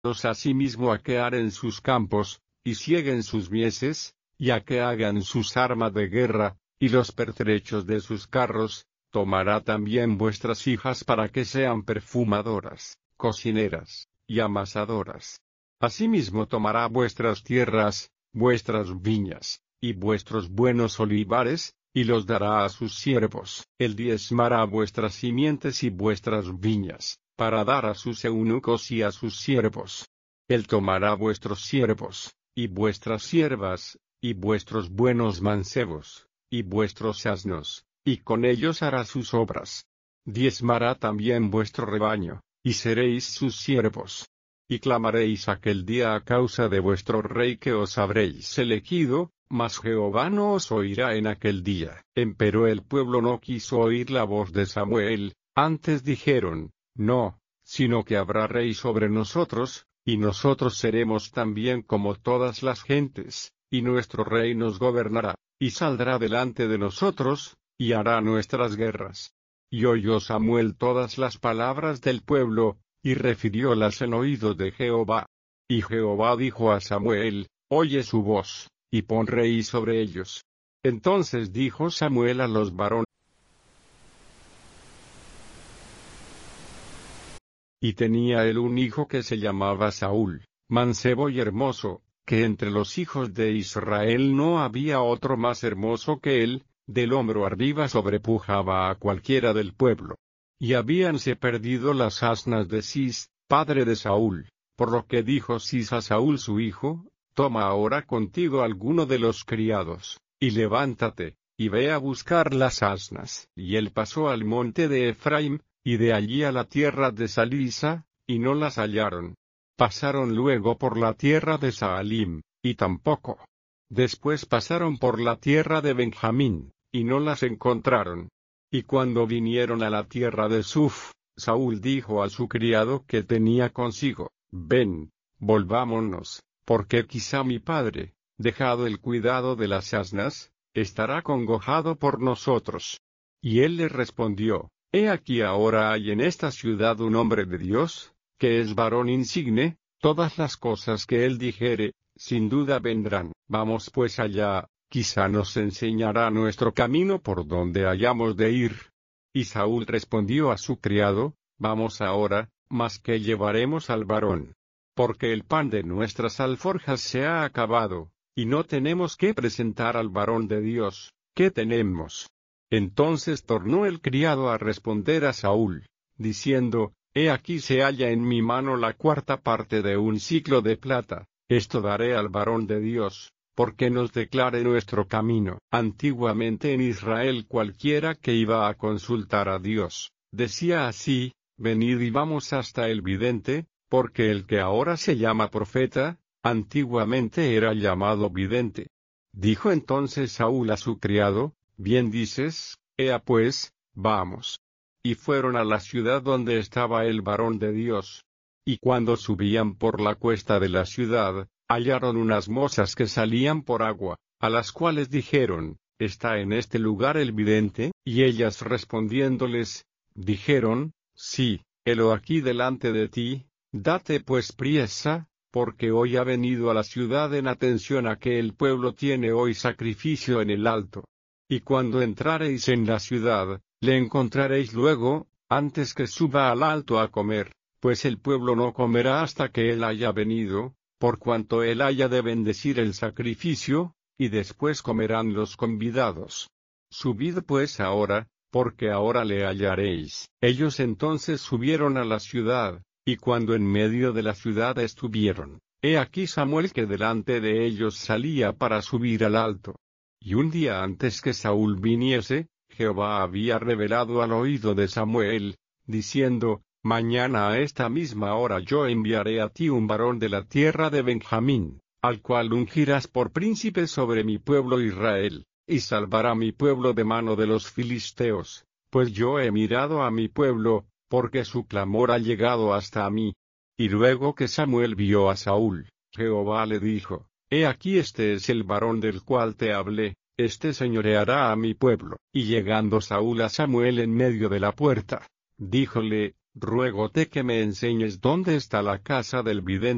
asimismo a que aren sus campos, y sieguen sus mieses, y a que hagan sus armas de guerra, y los pertrechos de sus carros. Tomará también vuestras hijas para que sean perfumadoras, cocineras, y amasadoras. Asimismo tomará vuestras tierras, vuestras viñas, y vuestros buenos olivares, y los dará a sus siervos. Él diezmará vuestras simientes y vuestras viñas, para dar a sus eunucos y a sus siervos. Él tomará vuestros siervos, y vuestras siervas, y vuestros buenos mancebos, y vuestros asnos, y con ellos hará sus obras. Diezmará también vuestro rebaño, y seréis sus siervos. Y clamaréis aquel día a causa de vuestro rey que os habréis elegido, mas Jehová no os oirá en aquel día. Empero el pueblo no quiso oír la voz de Samuel, antes dijeron, no, sino que habrá rey sobre nosotros, y nosotros seremos también como todas las gentes, y nuestro rey nos gobernará, y saldrá delante de nosotros, y hará nuestras guerras. Y oyó Samuel todas las palabras del pueblo, y refiriólas en oído de Jehová. Y Jehová dijo a Samuel, oye su voz, y pon rey sobre ellos. Entonces dijo Samuel a los varones. Y tenía él un hijo que se llamaba Saúl, mancebo y hermoso, que entre los hijos de Israel no había otro más hermoso que él, del hombro arriba sobrepujaba a cualquiera del pueblo. Y habíanse perdido las asnas de Cis, padre de Saúl, por lo que dijo Cis a Saúl su hijo, toma ahora contigo alguno de los criados, y levántate, y ve a buscar las asnas. Y él pasó al monte de Efraim, y de allí a la tierra de Salisa, y no las hallaron. Pasaron luego por la tierra de Saalim, y tampoco. Después pasaron por la tierra de Benjamín, y no las encontraron. Y cuando vinieron a la tierra de Suf, Saúl dijo a su criado que tenía consigo, ven, volvámonos, porque quizá mi padre, dejado el cuidado de las asnas, estará congojado por nosotros. Y él le respondió, he aquí ahora hay en esta ciudad un hombre de Dios, que es varón insigne, todas las cosas que él dijere, sin duda vendrán. Vamos pues allá, quizá nos enseñará nuestro camino por donde hayamos de ir. Y Saúl respondió a su criado, vamos ahora, mas ¿qué llevaremos al varón? Porque el pan de nuestras alforjas se ha acabado, y no tenemos que presentar al varón de Dios, ¿qué tenemos? Entonces tornó el criado a responder a Saúl, diciendo, he aquí se halla en mi mano la cuarta parte de un siclo de plata, esto daré al varón de Dios, porque nos declare nuestro camino. Antiguamente en Israel cualquiera que iba a consultar a Dios, decía así, venid y vamos hasta el vidente, porque el que ahora se llama profeta, antiguamente era llamado vidente. Dijo entonces Saúl a su criado, bien dices, ea pues, vamos. Y fueron a la ciudad donde estaba el varón de Dios. Y cuando subían por la cuesta de la ciudad, hallaron unas mozas que salían por agua, a las cuales dijeron, ¿está en este lugar el vidente? Y ellas respondiéndoles, dijeron, sí, helo aquí delante de ti, date pues priesa, porque hoy ha venido a la ciudad en atención a que el pueblo tiene hoy sacrificio en el alto. Y cuando entrareis en la ciudad, le encontraréis luego, antes que suba al alto a comer, pues el pueblo no comerá hasta que él haya venido, por cuanto él haya de bendecir el sacrificio, y después comerán los convidados. Subid pues ahora, porque ahora le hallaréis. Ellos entonces subieron a la ciudad, y cuando en medio de la ciudad estuvieron, he aquí Samuel que delante de ellos salía para subir al alto. Y un día antes que Saúl viniese, Jehová había revelado al oído de Samuel, diciendo, mañana a esta misma hora yo enviaré a ti un varón de la tierra de Benjamín, al cual ungirás por príncipe sobre mi pueblo Israel, y salvará mi pueblo de mano de los filisteos, pues yo he mirado a mi pueblo, porque su clamor ha llegado hasta mí. Y luego que Samuel vio a Saúl, Jehová le dijo, he aquí este es el varón del cual te hablé, este señoreará a mi pueblo. Y llegando Saúl a Samuel en medio de la puerta, díjole, ruégote que me enseñes dónde está la casa del vidente.